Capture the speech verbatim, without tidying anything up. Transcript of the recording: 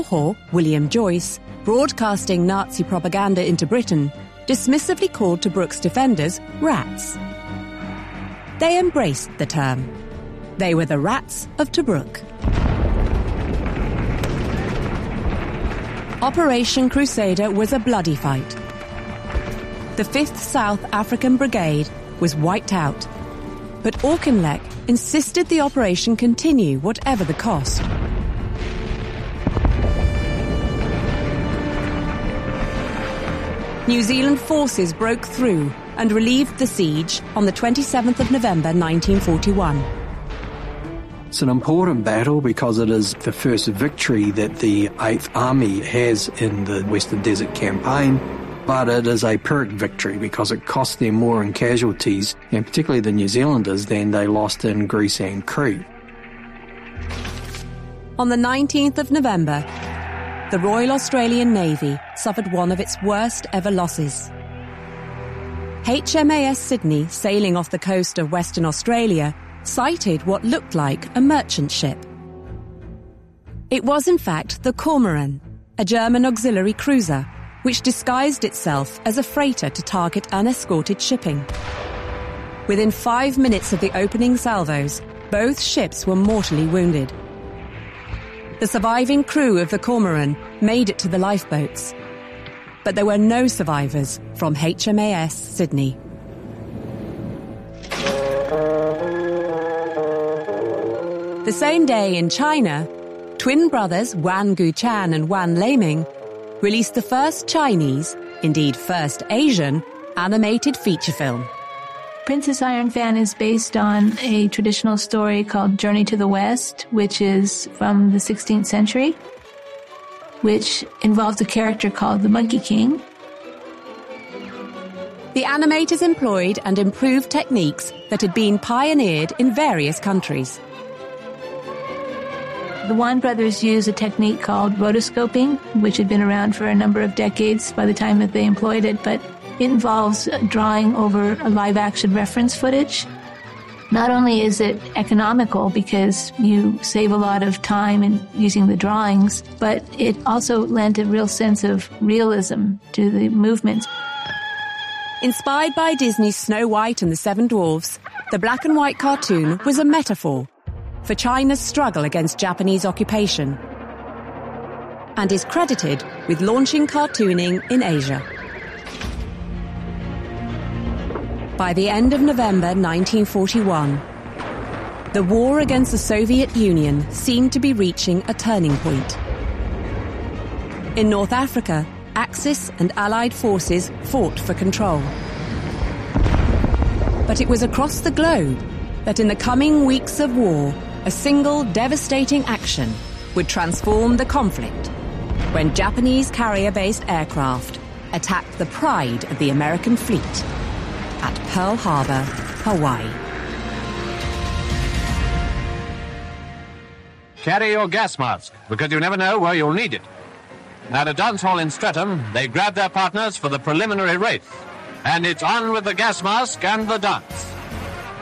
author, William Joyce, broadcasting Nazi propaganda into Britain, dismissively called Tobruk's defenders rats. They embraced the term. They were the rats of Tobruk. Operation Crusader was a bloody fight. The fifth South African Brigade was wiped out, but Auchinleck insisted the operation continue whatever the cost. New Zealand forces broke through and relieved the siege on the twenty-seventh of November nineteen forty-one. It's an important battle because it is the first victory that the eighth Army has in the Western Desert Campaign, but it is a Pyrrhic victory because it cost them more in casualties, and particularly the New Zealanders, than they lost in Greece and Crete. On the nineteenth of November, the Royal Australian Navy suffered one of its worst ever losses. H M A S Sydney, sailing off the coast of Western Australia, sighted what looked like a merchant ship. It was in fact the Cormoran, a German auxiliary cruiser, which disguised itself as a freighter to target unescorted shipping. Within five minutes of the opening salvos, both ships were mortally wounded. The surviving crew of the Cormoran made it to the lifeboats, but there were no survivors from H M A S Sydney. The same day in China, twin brothers Wan Guchan and Wan Leiming released the first Chinese, indeed first Asian, animated feature film. Princess Iron Fan is based on a traditional story called Journey to the West, which is from the sixteenth century, which involves a character called the Monkey King. The animators employed and improved techniques that had been pioneered in various countries. The Wan brothers use a technique called rotoscoping, which had been around for a number of decades by the time that they employed it, but it involves drawing over a live-action reference footage. Not only is it economical because you save a lot of time in using the drawings, but it also lent a real sense of realism to the movements. Inspired by Disney's Snow White and the Seven Dwarfs, the black and white cartoon was a metaphor for China's struggle against Japanese occupation, and is credited with launching cartooning in Asia. By the end of November nineteen forty-one, the war against the Soviet Union seemed to be reaching a turning point. In North Africa, Axis and Allied forces fought for control. But it was across the globe that in the coming weeks of war, a single devastating action would transform the conflict when Japanese carrier-based aircraft attacked the pride of the American fleet at Pearl Harbor, Hawaii. Carry your gas mask, because you never know where you'll need it. At a dance hall in Streatham, they grab their partners for the preliminary race. And it's on with the gas mask and the dance.